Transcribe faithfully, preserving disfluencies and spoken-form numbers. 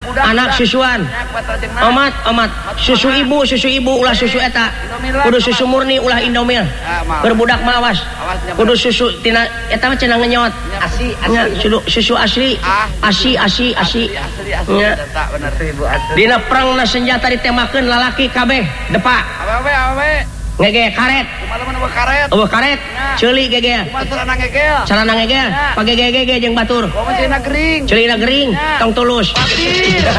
anak susuan omat omat susu ibu susu ibu ulah susu eta kudu susu murni ulah Indomil keur budak mawas kudu susu tina eta mah cenah ngenyot Asi, nya asi. susu susu asli asi asi asi nya Tak bener tuh ibu asli. dina perangna senjata ditemakeun lalaki kabeh depa Awe awe. ngege karet Kumaha mana eueuh karet. eueuh karet ceuli gege Kumaha sarana ngegel. sarana ngege pagege gege jeung batur Kumaha cenah gering. ceulina gering tong tulus Pasir.